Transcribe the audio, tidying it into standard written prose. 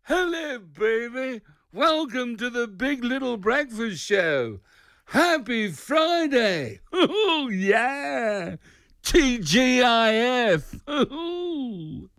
Hello, baby. Welcome to the Big Little Breakfast Show. Happy Friday. Oh, yeah. TGIF.